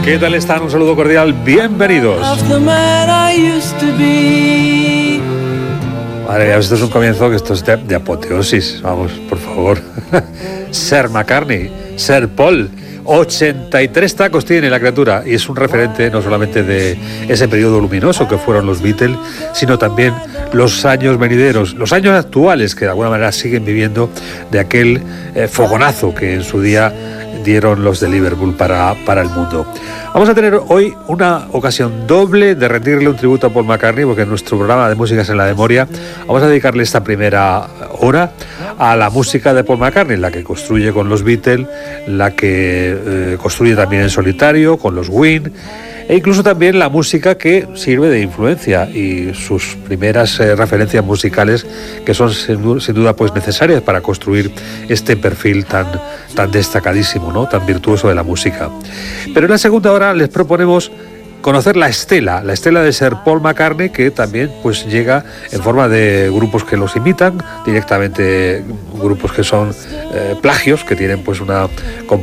¿Qué tal están? Un saludo cordial, bienvenidos. Madre mía, esto es un comienzo que esto es de apoteosis, vamos, por favor. Sir McCartney, Sir Paul, 83 tacos tiene la criatura y es un referente no solamente de ese periodo luminoso que fueron los Beatles, sino también los años venideros, los años actuales que de alguna manera siguen viviendo de aquel fogonazo que en su día dieron los de Liverpool para el mundo. Vamos a tener hoy una ocasión doble de rendirle un tributo a Paul McCartney, porque en nuestro programa de Músicas en la Memoria vamos a dedicarle esta primera hora a la música de Paul McCartney, la que construye con los Beatles, la que construye también en solitario con los Wings, e incluso también la música que sirve de influencia y sus primeras referencias musicales que son sin duda pues necesarias para construir este perfil tan destacadísimo, ¿no? Tan virtuoso de la música. Pero en la segunda hora les proponemos conocer la estela de Sir Paul McCartney, que también pues llega en forma de grupos que los imitan directamente, grupos que son plagios, que tienen pues una